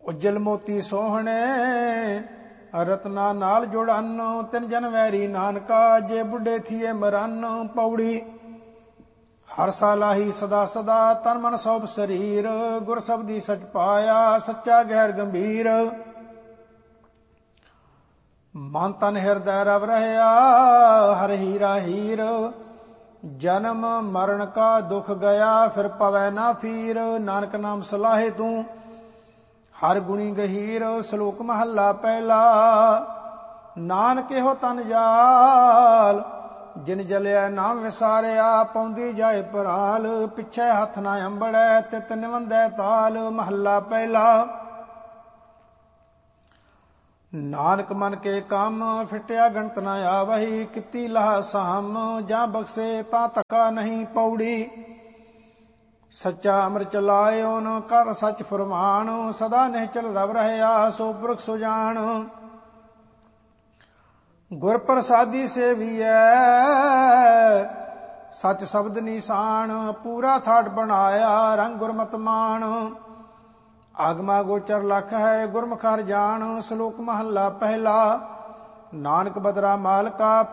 ਉਜਲ ਮੋਤੀ ਸੋਹਣੇ ਰਤਨਾ ਨਾਲ ਜੁੜਨ। ਤਿਨ ਜਨ ਵੈਰੀ ਨਾਨਕਾ ਜੇ ਬੁੱਢੇ ਥੀਏ ਮਰਨ। ਪੌੜੀ ਹਰ ਸਾਲਾਹੀ ਸਦਾ ਸਦਾ ਤਨ ਮਨ ਸੋਭ ਸਰੀਰ। ਗੁਰ ਸਬਦੀ ਸਚ ਪਾਇਆ ਸੱਚਾ ਗਹਿਰ ਗੰਭੀਰ। ਮਨ ਤਨ ਹਿਰਦੈ ਰਵ ਰਹਿਆ ਹਰ ਹੀਰਾ ਹੀਰ। ਜਨਮ ਮਰਨ ਕਾ ਦੁਖ ਗਿਆ ਫਿਰ ਪਵੈ ਨਾ ਫੀਰ। ਨਾਨਕ ਨਾਮ ਸਲਾਹੇ ਤੂੰ ਹਰ ਗੁਣੀ ਗਹੀਰ। ਸ਼ਲੋਕ ਮਹੱਲਾ ਪਹਿਲਾ। ਨਾਨਕ ਇਹੋ ਤਨ ਜਾਲ ਜਿਨ ਜਲਿਆ ਨਾਮ ਵਿਸਾਰਿਆ। ਪਾਉਂਦੀ ਜਾਏ ਪਰਾਲ ਪਿੱਛੇ ਹੱਥ ਨਾ ਅੰਬੜੈ ਤਿਤ ਨਿਵੰਦੈ ਤਾਲ। ਮਹੱਲਾ ਪਹਿਲਾ। ਨਾਨਕ ਮਨ ਕੇ ਕੰਮ ਫਿਟਿਆ ਗਣਤ ਨਾ ਆਵਹੀ। ਕੀਤੀ ਲਾਹ ਸਾਮ ਜਾਂ ਬਖਸ਼ੇ ਤਾਂ ਧੱਕਾ ਨਹੀਂ। ਪੌੜੀ ਸੱਚਾ ਅੰਮ੍ਰਿਤ ਚਲਾਇਓਨ ਕਰ ਸੱਚ ਫਰਮਾਨ। ਸਦਾ ਨਿਹਚਲ ਰਵ ਰਹਿਆ ਸੋ ਪੁਰਖ ਸੁਜਾਨ। ਗੁਰ ਪ੍ਰਸਾਦੀ ਸੇਵੀਐ ਸੱਚ ਸ਼ਬਦ ਨਿਸ਼ਾਨ। ਪੂਰਾ ਥਾਟ ਬਣਾਇਆ ਰੰਗ ਗੁਰਮਤਿ ਮਾਨ। ਆਗਮਾ ਗੋਚਰ ਲਖ ਹੈ ਗੁਰਮੁਖ ਹਰਿ ਜਾਣ। ਸ਼ਲੋਕ ਮਹੱਲਾ ਪਹਿਲਾ। ਨਾਨਕ ਬਦਰਾ ਮਾਲਕਾ